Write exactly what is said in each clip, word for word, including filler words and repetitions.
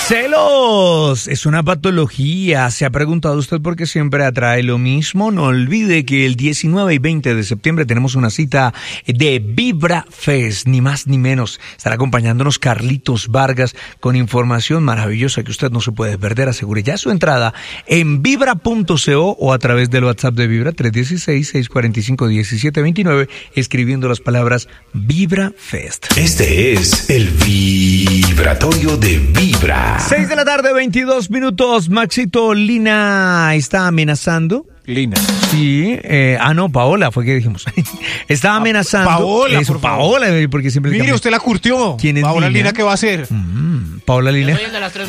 Celos es una patología. ¿Se ha preguntado usted por qué siempre atrae lo mismo? No olvide que el diecinueve y veinte de septiembre tenemos una cita de Vibra Fest, ni más ni menos. Estará acompañándonos Carlitos Vargas con información maravillosa que usted no se puede perder. Asegure ya su entrada en vibra punto co o a través del WhatsApp de Vibra tres uno seis, seis cuatro cinco, uno siete dos nueve escribiendo las palabras Vibra Fest. Este es el vibratorio de Vibra. seis de la tarde, veintidós minutos. Maxito, Lina está amenazando. Lina. Sí, eh, ah no, Paola fue que dijimos. Estaba amenazando. Paola, Eso, por favor. Paola, porque siempre. Mire, usted la curtió. ¿Quién es Paola Lina? Lina, ¿qué va a hacer? Mm, Paola Lina. Yo soy el de las tres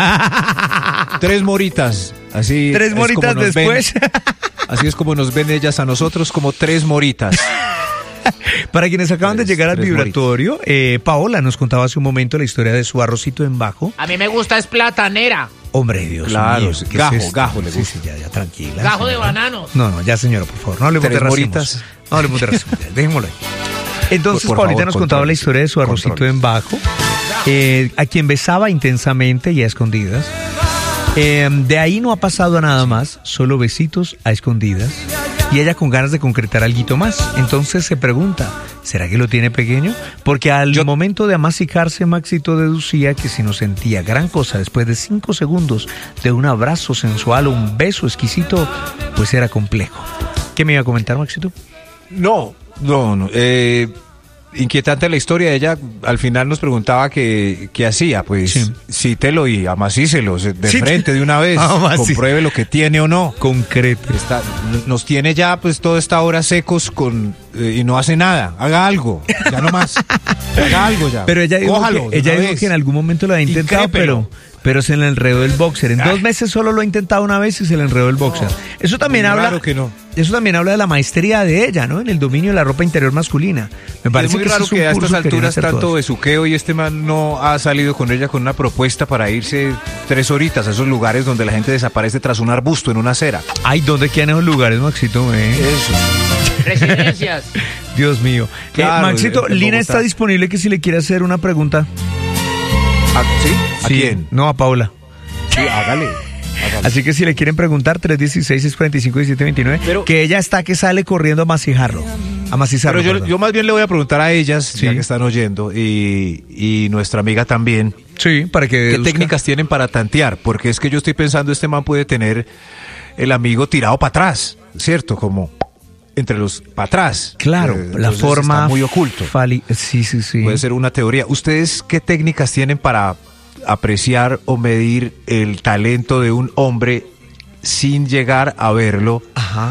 moritas. Tres moritas. Así. Tres es moritas como nos después. ven. Así es como nos ven ellas a nosotros, como tres moritas. Para quienes acaban Tres, de llegar al tres vibratorio, eh, Paola nos contaba hace un momento la historia de su arrocito en bajo. A mí me gusta es platanera. Hombre, Dios Claro, mío. sí, ¿qué gajo, es esto? gajo le Sí, gusta. sí, ya, ya, tranquila. Gajo de señora. bananos. No, no, ya, señora, por favor. No hablemos Tres de racismos. moritas. No hablemos de racismos. ya, Dejémoslo ahí. Entonces, Por- por Paulita favor, nos contaba controles, la historia de su arrocito controles. en bajo, eh, a quien besaba intensamente y a escondidas. Eh, de ahí no ha pasado nada más, solo besitos a escondidas. Y ella con ganas de concretar algo más. Entonces se pregunta, ¿será que lo tiene pequeño? Porque al Yo- momento de amasicarse, Maxito deducía que si no sentía gran cosa después de cinco segundos de un abrazo sensual o un beso exquisito, pues era complejo. ¿Qué me iba a comentar, Maxito? No, no, no. Eh, inquietante la historia. Ella al final nos preguntaba qué, qué hacía. Pues Sí. cítelo y amasíselo de Sí. frente de una vez. Amasí- Compruebe lo que tiene o no. Concreto. Está, nos tiene ya pues toda esta hora secos con eh, y no hace nada. Haga algo, ya no más. Haga algo ya. Pero ella dijo, Cójalo que, de ella una dijo vez. que en algún momento lo ha intentado, Incrépelo. pero, pero se le enredó el boxer. En Ay. dos meses solo lo ha intentado una vez y se le enredó el boxer. Eso también muy habla. raro que no. Eso también habla de la maestría de ella, ¿no? En el dominio de la ropa interior masculina. Me parece es muy que ese raro es un que a curso estas que deberían alturas hacer tanto todas. besuqueo y este man no ha salido con ella con una propuesta para irse tres horitas a esos lugares donde la gente desaparece tras un arbusto en una acera. Ay, ¿dónde quedan esos lugares, Maxito? Eh? Eso. Residencias. Dios mío. Claro, Eh, Maxito, en- en Lina Bogotá. está disponible que si le quiere hacer una pregunta. ¿A, ¿Sí? ¿A Sí. quién? No, a Paula. Sí, hágale. hágale. Así que si le quieren preguntar, tres uno seis, seis cuatro cinco, uno siete dos nueve, Pero- que ella está que sale corriendo a masijarlo. A macizarlo. Pero yo, perdón. yo más bien le voy a preguntar a ellas, Sí. ya que están oyendo, y, y nuestra amiga también, Sí, para que ¿qué deduzca. técnicas tienen para tantear? Porque es que yo estoy pensando, este man puede tener el amigo tirado para atrás, ¿cierto? Como entre los para atrás. Claro, Eh, la entonces forma está muy oculto. fali- sí, sí, sí. Puede ser una teoría. ¿Ustedes qué técnicas tienen para apreciar o medir el talento de un hombre sin llegar a verlo Ajá.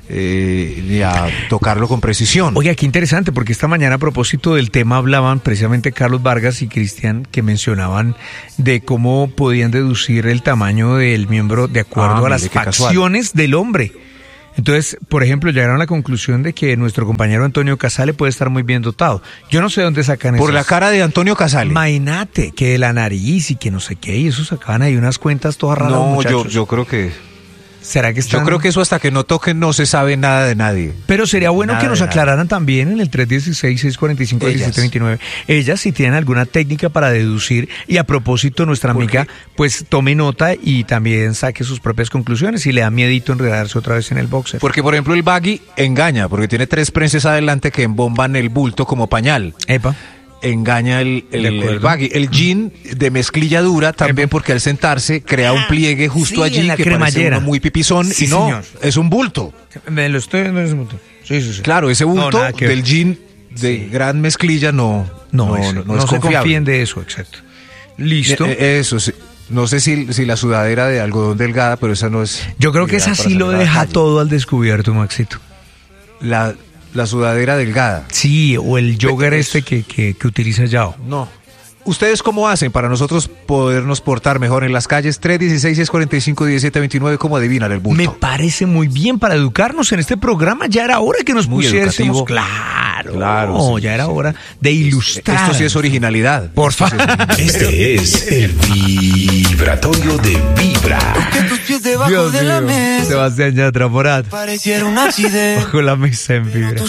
eh, ni a tocarlo con precisión? Oiga, qué interesante, porque esta mañana a propósito del tema hablaban precisamente Carlos Vargas y Cristian, que mencionaban de cómo podían deducir el tamaño del miembro de acuerdo Ah, a mire, las qué casual. facciones del hombre. Entonces, por ejemplo, llegaron a la conclusión de que nuestro compañero Antonio Casale puede estar muy bien dotado. Yo no sé dónde sacan eso. Por la cara de Antonio Casale. Imagínate, que de la nariz y que no sé qué, y eso sacaban ahí unas cuentas todas raras, No, yo, muchachos. yo creo que ¿Será que están? yo creo que eso hasta que no toquen no se sabe nada de nadie. Pero sería bueno Nada que nos de nada. aclararan también en el tres uno seis, seis cuatro cinco, uno siete dos nueve. Ellas si tienen alguna técnica para deducir, y a propósito nuestra ¿Por amiga qué? pues tome nota y también saque sus propias conclusiones y le da miedito enredarse otra vez en el boxer. Porque, por ejemplo, el baggy engaña, porque tiene tres prenses adelante que embomban el bulto como pañal. Epa. Engaña el, el, De acuerdo. el baggy. El jean de mezclilla dura también, porque al sentarse crea un pliegue justo sí, allí en la que parece cremallera. uno muy pipizón, Sí, y no, señor. es un bulto. Me lo estoy viendo en ese momento. Sí, sí, sí. Claro, ese No, bulto nada que ver. del jean de Sí. gran mezclilla no, No, no, ese, no, no, no es se confiable. confíen de eso, exacto. Listo. Eh, eh, Eso sí. No sé si, si la sudadera de algodón delgada, pero esa no es. Yo creo que ideal esa para sí lo salir a la deja calle. todo al descubierto, Maxito. La, la sudadera delgada. Sí, o el jogger Eso. este que, que, que utiliza Yao. No. ¿Ustedes cómo hacen para nosotros podernos portar mejor en las calles? tres uno seis, seis cuatro cinco, uno siete dos nueve, ¿cómo adivinan el bulto? Me parece muy bien para educarnos en este programa. Ya era hora que nos Muy pusiésemos. educativo. Claro, Claro, no, sí, ya era sí. hora de ilustrar. Esto sí es originalidad. Por Esto sí es favor. originalidad. Este es el vibratorio de Vibra. Que tus pies debajo Dios de la mío. mesa Sebastián Yatra Morat. pareciera un accidente. Bajo la mesa en vibra. Tus